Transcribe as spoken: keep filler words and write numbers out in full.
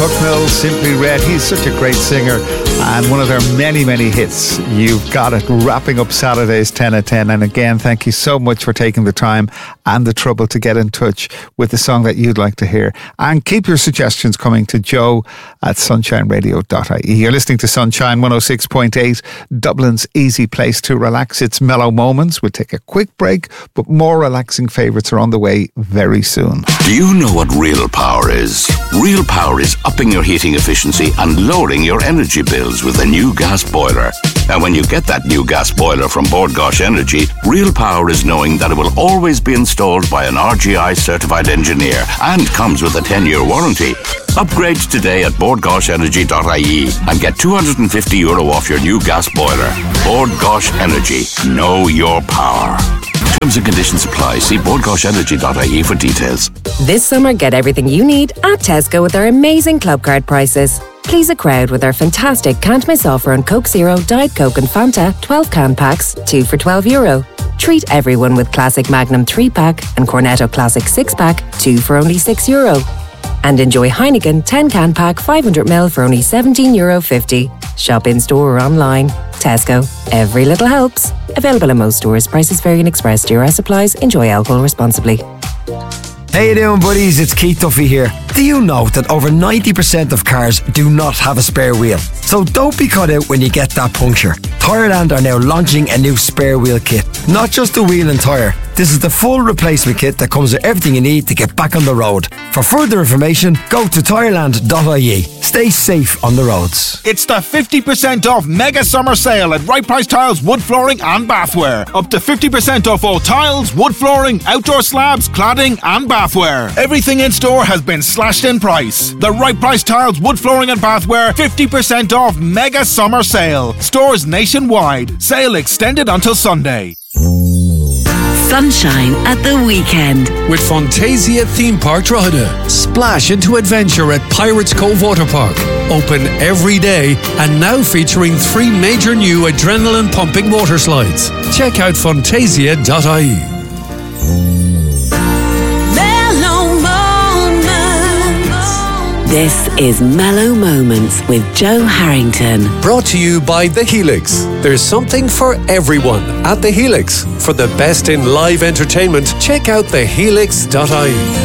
Cookmill, Simply Red. He's such a great singer and one of their many, many hits. You've got it, wrapping up Saturday's ten at ten. And again, thank you so much for taking the time and the trouble to get in touch with the song that you'd like to hear. And keep your suggestions coming to joe at sunshine radio dot I E. You're listening to Sunshine one oh six point eight, Dublin's easy place to relax. It's Mellow Moments. We'll take a quick break, but more relaxing favourites are on the way very soon. Do you know what real power is? Real power is upping your heating efficiency and lowering your energy bills with a new gas boiler. And when you get that new gas boiler from Bord Gáis Energy, real power is knowing that it will always be installed by an R G I certified engineer and comes with a ten-year warranty. Upgrade today at bord gáis energy dot I E and get two hundred fifty euro off your new gas boiler. Bord Gáis Energy. Know your power. Terms and conditions apply. See bord gáis energy dot I E for details. This summer, get everything you need at Tesco with our amazing club card prices. Please a crowd with our fantastic Can't Miss offer on Coke Zero, Diet Coke and Fanta twelve can packs, two for twelve euro. Treat everyone with Classic Magnum three pack and Cornetto Classic six pack, two for only six euro. And enjoy Heineken ten can pack five hundred milliliters for only seventeen euro fifty. Shop in store or online. Tesco. Every little helps. Available in most stores. Prices vary in Express. D R S applies. Enjoy alcohol responsibly. How you doing, buddies? It's Keith Duffy here. Do you know that over ninety percent of cars do not have a spare wheel? So don't be caught out when you get that puncture. Tyreland are now launching a new spare wheel kit. Not just the wheel and tyre. This is the full replacement kit that comes with everything you need to get back on the road. For further information, go to tyreland dot I E. Stay safe on the roads. It's the fifty percent off mega summer sale at Right Price Tiles, wood flooring and bathware. Up to fifty percent off all tiles, wood flooring, outdoor slabs, cladding and bathware. Everything in store has been slashed in price. The Right Price Tiles, wood flooring and bathware, fifty percent off mega summer sale. Stores nationwide. Sale extended until Sunday. Sunshine at the weekend with Fantasia Theme Park Drogheda. Splash into adventure at Pirates Cove Water Park. Open every day and now featuring three major new adrenaline pumping water slides. Check out fantasia dot I E. This is Mellow Moments with Joe Harrington. Brought to you by The Helix. There's something for everyone at The Helix. For the best in live entertainment, check out the helix dot I E.